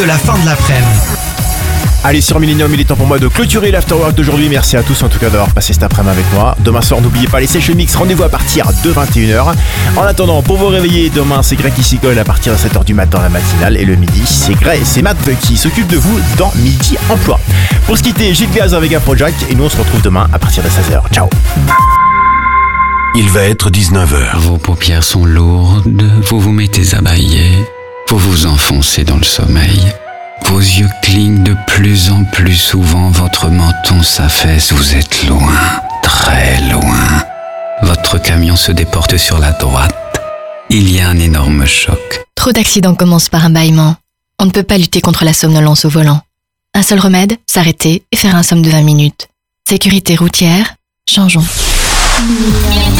de la fin de l'après-midi. Allez, sur Millennium, il est temps pour moi de clôturer l'afterwork d'aujourd'hui. Merci à tous en tout cas d'avoir passé cet après-midi avec moi. Demain soir, n'oubliez pas les Session Mix, rendez-vous à partir de 21h. En attendant, pour vous réveiller, demain c'est Greg qui s'y colle à partir de 7h du matin dans la matinale. Et le midi, c'est Matt qui s'occupe de vous dans Midi Emploi. Pour se quitter, Gilles Gaz avec Afrojack et nous on se retrouve demain à partir de 16h. Ciao. Il va être 19h. Vos paupières sont lourdes, vous vous mettez à bâiller, vous vous enfoncez dans le sommeil. Vos yeux clignent de plus en plus souvent, votre menton s'affaisse, vous êtes loin, très loin. Votre camion se déporte sur la droite. Il y a un énorme choc. Trop d'accidents commencent par un bâillement. On ne peut pas lutter contre la somnolence au volant. Un seul remède, s'arrêter et faire un somme de 20 minutes. Sécurité routière, changeons.